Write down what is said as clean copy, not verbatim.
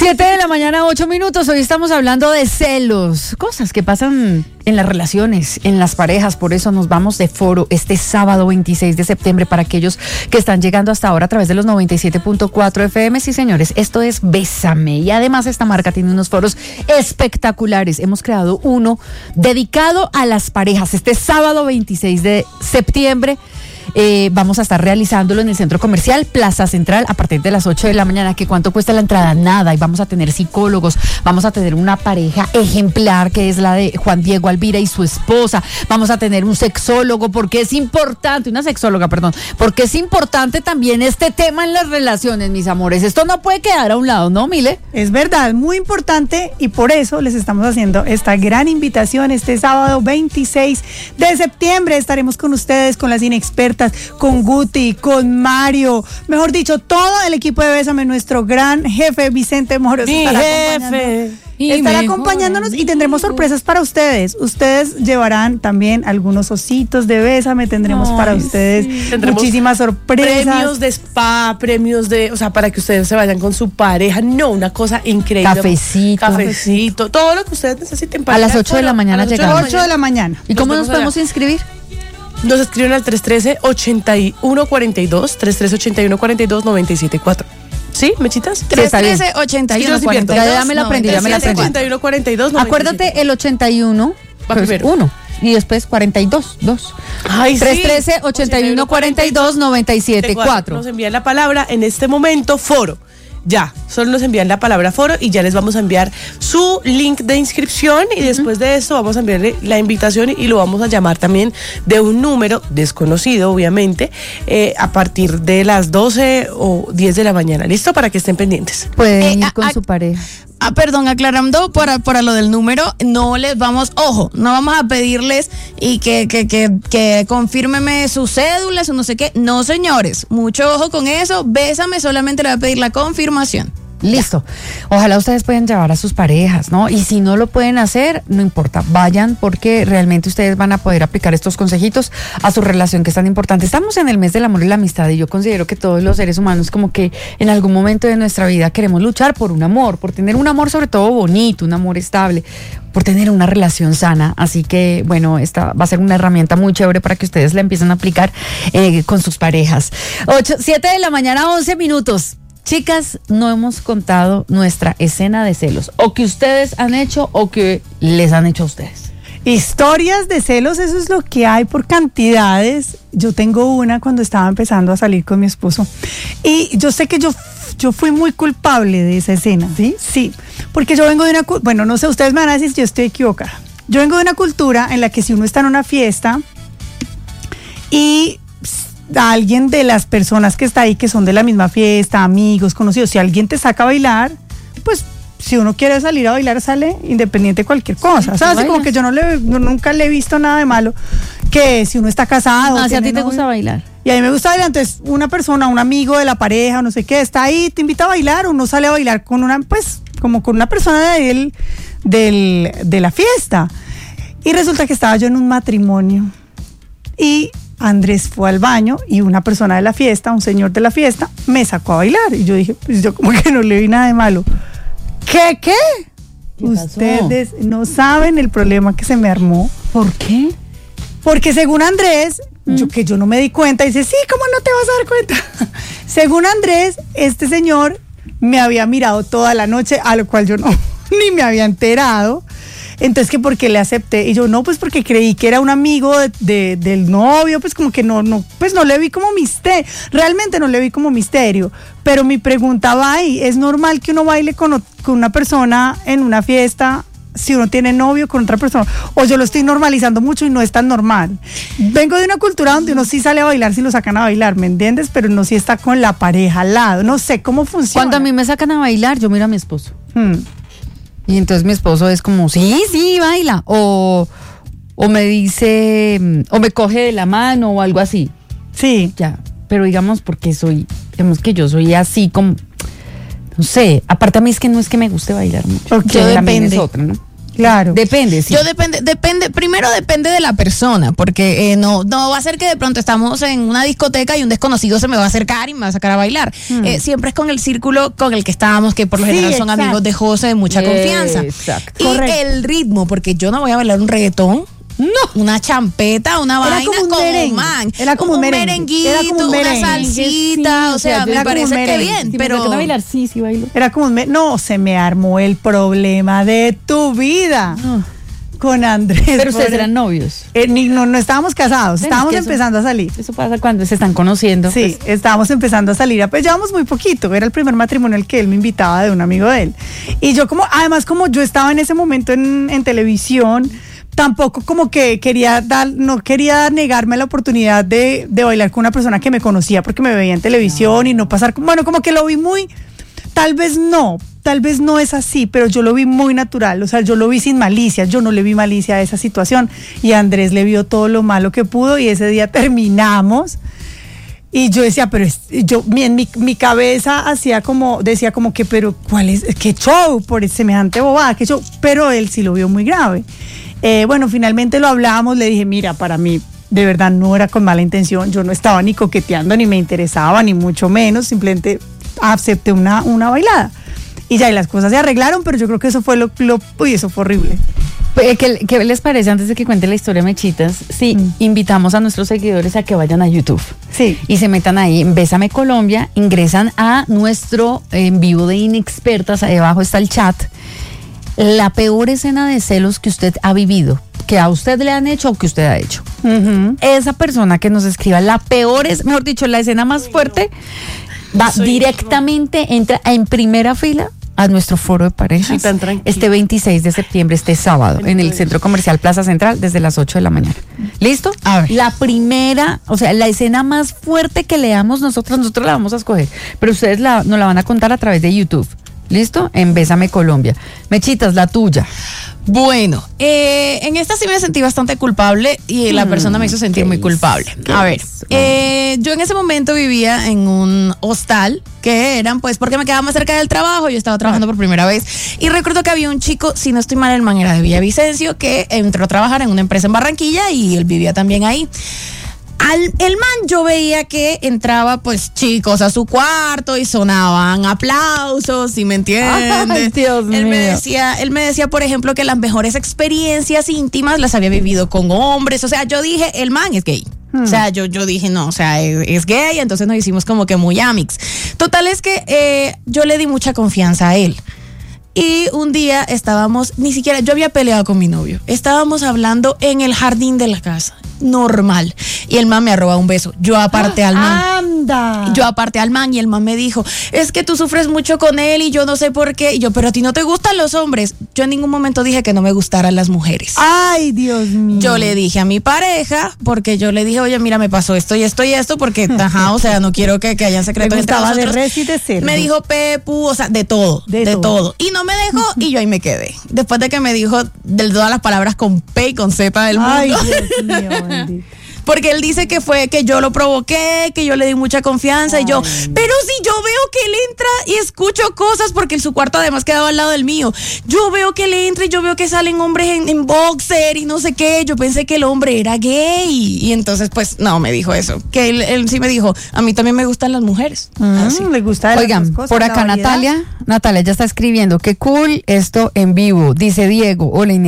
7:08 a.m. Hoy estamos hablando de celos, cosas que pasan en las relaciones, en las parejas. Por eso nos vamos de foro este sábado 26 de septiembre para aquellos que están llegando hasta ahora a través de los 97.4 FM. Sí, señores, esto es Bésame. Y además esta marca tiene unos foros espectaculares. Hemos creado uno dedicado a las parejas. Este sábado 26 de septiembre vamos a estar realizándolo en el Centro Comercial Plaza Central a partir de las 8 de la mañana. ¿Que cuánto cuesta la entrada? Nada. Y vamos a tener psicólogos, vamos a tener una pareja ejemplar que es la de Juan Diego Alvira y su esposa. Vamos a tener un sexólogo porque es importante, una sexóloga, perdón, porque es importante también este tema en las relaciones, mis amores. Esto no puede quedar a un lado, ¿no, Mile? Es verdad, muy importante, y por eso les estamos haciendo esta gran invitación. Este sábado 26 de septiembre estaremos con ustedes, con las inexpertas, con Guti, con Mario, mejor dicho, todo el equipo de Bésame. Nuestro gran jefe Vicente Moros estará acompañándonos y tendremos sorpresas para ustedes. Ustedes llevarán también algunos ositos de Bésame, tendremos para ustedes muchísimas sorpresas. Premios de spa, premios de, o sea, para que ustedes se vayan con su pareja. No, una cosa increíble. Cafecito, todo lo que ustedes necesiten para a las 8 de la mañana llegamos. 8 de la mañana. ¿Y cómo nos podemos inscribir? Nos escriben al 313-8142, 313-8142-974. ¿Sí, Mechitas? 313-8142. Ya me la aprendí, ya me la aprendí. 8142. Acuérdate, el 81 pues, 1 y después 42, 2. Ay, 313-8142-974. Nos envían la palabra en este momento foro. Ya, solo nos envían la palabra foro y ya les vamos a enviar su link de inscripción y después de esto vamos a enviarle la invitación y lo vamos a llamar también de un número desconocido, obviamente, a partir de las 12 o 10 de la mañana. ¿Listo? Para que estén pendientes. Pueden ir con su pareja. Perdón, aclarando para lo del número, no les vamos, ojo, no vamos a pedirles y que confírmeme sus cédulas o no sé qué. No, señores, mucho ojo con eso. Bésame solamente le va a pedir la confirmación. Listo. Ojalá ustedes puedan llevar a sus parejas, ¿no? Y si no lo pueden hacer, no importa, vayan porque realmente ustedes van a poder aplicar estos consejitos a su relación que es tan importante. Estamos en el mes del amor y la amistad y yo considero que todos los seres humanos como que en algún momento de nuestra vida queremos luchar por un amor, por tener un amor sobre todo bonito, un amor estable, por tener una relación sana. Así que, bueno, esta va a ser una herramienta muy chévere para que ustedes la empiecen a aplicar con sus parejas. 7 de la mañana, 11 minutos. Chicas, no hemos contado nuestra escena de celos, o que ustedes han hecho o que les han hecho a ustedes. Historias de celos, eso es lo que hay por cantidades. Yo tengo una cuando estaba empezando a salir con mi esposo y yo sé que yo fui muy culpable de esa escena, ¿sí? Sí, porque yo vengo de una, bueno, no sé, ustedes me van a decir si yo estoy equivocada. Yo vengo de una cultura en la que si uno está en una fiesta y a alguien de las personas que está ahí, que son de la misma fiesta, amigos, conocidos, si alguien te saca a bailar, pues si uno quiere salir a bailar, sale independiente de cualquier cosa. O sea, así como que yo nunca le he visto nada de malo, que si uno está casado. Si a ti te gusta bailar. Y a mí me gusta bailar, entonces una persona, un amigo de la pareja, no sé qué, está ahí, te invita a bailar, uno sale a bailar con una, pues, como con una persona de la fiesta. Y resulta que estaba yo en un matrimonio y Andrés fue al baño y una persona de la fiesta, un señor de la fiesta, me sacó a bailar. Y yo dije, pues yo como que no le vi nada de malo. ¿Qué? Ustedes no saben el problema que se me armó. ¿Por qué? Porque según Andrés, yo no me di cuenta, dice, sí, ¿cómo no te vas a dar cuenta? Según Andrés, este señor me había mirado toda la noche, a lo cual yo ni me había enterado. Entonces, que porque le acepté, y yo no, pues porque creí que era un amigo del novio, pues como que no le vi como misterio, realmente no le vi como misterio, pero mi pregunta va ahí, ¿es normal que uno baile con una persona en una fiesta si uno tiene novio con otra persona? O yo lo estoy normalizando mucho y no es tan normal. Vengo de una cultura donde uno sí sale a bailar si lo sacan a bailar, ¿me entiendes? Pero no sí está con la pareja al lado, no sé cómo funciona. Cuando a mí me sacan a bailar, yo miro a mi esposo. Y entonces mi esposo es como, sí, baila. O me dice, o me coge de la mano o algo así. Sí. Ya, pero digamos digamos que yo soy así como, no sé, aparte a mí es que no es que me guste bailar mucho. Okay, yo también es otra, ¿no? Claro. Depende, sí. Yo primero depende de la persona, porque no va a ser que de pronto estamos en una discoteca y un desconocido se me va a acercar y me va a sacar a bailar. Siempre es con el círculo con el que estábamos, que por lo general son amigos de José, de mucha confianza. Exacto. Y el ritmo, porque yo no voy a bailar un reggaetón. No, una champeta, una vaina como man. Era como un merenguito, era como un merengue, una salsita, sí, o sea, me parece que bien, sí, pero bailar, sí bailo. Era como no, se me armó el problema de tu vida con Andrés. Pero ustedes eran novios. No estábamos casados, estábamos empezando a salir. Eso pasa cuando se están conociendo. Sí, pues. Estábamos empezando a salir, pues llevamos muy poquito, era el primer matrimonio al que él me invitaba de un amigo de él. Y yo además como yo estaba en ese momento en televisión, tampoco como que no quería negarme la oportunidad de bailar con una persona que me conocía porque me veía en televisión y no pasar, bueno, como que lo vi muy, tal vez no es así, pero yo lo vi muy natural, o sea, yo lo vi sin malicia, yo no le vi malicia a esa situación y Andrés le vio todo lo malo que pudo y ese día terminamos. Y yo decía, pero en mi cabeza decía como que, pero qué show por semejante bobada, qué show, pero él sí lo vio muy grave. Bueno, finalmente lo hablábamos, le dije, mira, para mí de verdad no era con mala intención, yo no estaba ni coqueteando, ni me interesaba, ni mucho menos, simplemente acepté una bailada. Y ya, y las cosas se arreglaron, pero yo creo que eso fue eso fue horrible. ¿Qué les parece, antes de que cuente la historia, Mechitas? Sí, invitamos a nuestros seguidores a que vayan a YouTube. Sí. Y se metan ahí en Bésame Colombia, ingresan a nuestro en vivo de Inexpertas, ahí abajo está el chat. La peor escena de celos que usted ha vivido, que a usted le han hecho o que usted ha hecho. Esa persona que nos escriba la peor, mejor dicho, la escena más fuerte, va directamente, entra en primera fila a nuestro foro de parejas este 26 de septiembre, este sábado, en el Centro Comercial Plaza Central, desde las 8 de la mañana. ¿Listo? A ver. La primera, o sea, la escena más fuerte que leamos nosotros la vamos a escoger, pero ustedes nos la van a contar a través de YouTube. ¿Listo? En Bésame Colombia. Mechitas, la tuya. Bueno, en esta sí me sentí bastante culpable y la persona me hizo sentir muy culpable. A ver, yo en ese momento vivía en un hostal que eran, pues, porque me quedaba más cerca del trabajo, yo estaba trabajando por primera vez y recuerdo que había un chico, si no estoy mal, el man era de Villavicencio, que entró a trabajar en una empresa en Barranquilla y él vivía también ahí. El man, yo veía que entraba pues chicos a su cuarto y sonaban aplausos, ¿sí me entiendes? Ay, Dios mío. Él me decía, por ejemplo, que las mejores experiencias íntimas las había vivido con hombres. O sea, yo dije, el man es gay. O sea, yo dije, no, o sea, es gay, entonces nos hicimos como que muy amics. Total es que yo le di mucha confianza a él. Y un día yo había peleado con mi novio. Estábamos hablando en el jardín de la casa, normal. Y el man me arroba un beso. Yo aparté al man. ¡Anda! Yo aparté al man y el man me dijo, es que tú sufres mucho con él y yo no sé por qué. Y yo, pero a ti no te gustan los hombres. Yo en ningún momento dije que no me gustaran las mujeres. ¡Ay, Dios mío! Yo le dije a mi pareja, porque yo le dije, oye, mira, me pasó esto y esto y esto, porque, o sea, no quiero que hayan secretos entre nosotros. De res y de cerdo. Me dijo Pepu, o sea, de todo. Y no me dejó y yo ahí me quedé. Después de que me dijo de todas las palabras con P y con Z del mundo. Ay, Dios mío, bendito. Porque él dice que fue que yo lo provoqué, que yo le di mucha confianza. Ay. Y yo, pero si yo veo que él entra y escucho cosas, porque su cuarto además quedaba al lado del mío. Yo veo que él entra y yo veo que salen hombres en boxer y no sé qué. Yo pensé que el hombre era gay. Y entonces, pues, no, me dijo eso. Que él sí me dijo, a mí también me gustan las mujeres. Le gusta. Oigan, cosas, por acá Natalia ya está escribiendo, qué cool esto en vivo. Dice Diego, hola Inés.